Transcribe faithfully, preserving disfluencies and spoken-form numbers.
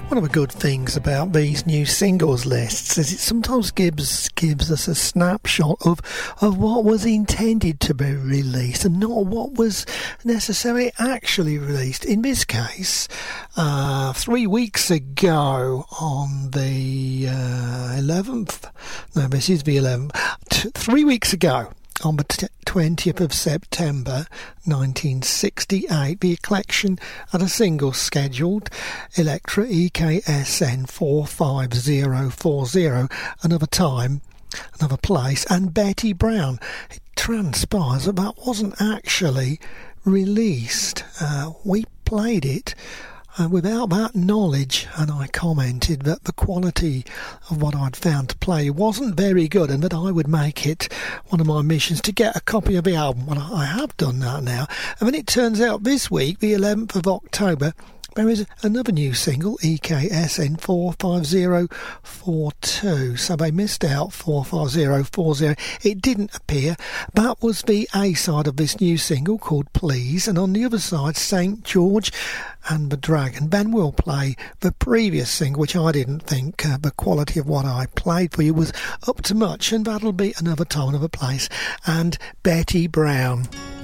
One of the good things about these new singles lists is it sometimes gives gives us a snapshot of, of what was intended to be released and not what was necessarily actually released. In this case, uh, three weeks ago on the uh, eleventh, no, this is the eleventh, t- three weeks ago, on the t- twentieth of September nineteen sixty-eight, the collection had a single scheduled, Electra E K S N four five zero four zero, another time, another place, and Betty Brown. It transpires that that wasn't actually released. Uh, we played it Uh, without that knowledge, and I commented that the quality of what I'd found to play wasn't very good and that I would make it one of my missions to get a copy of the album. Well, I have done that now. And then it turns out this week, the eleventh of October, there is another new single, E K S N four five zero four two. So they missed out four five zero four zero. It didn't appear. That was the A side of this new single called Please. And on the other side, Saint George and the Dragon. Ben will play the previous single, which I didn't think uh, the quality of what I played for you was up to much. And that'll be another time, another place. And Betty Brown.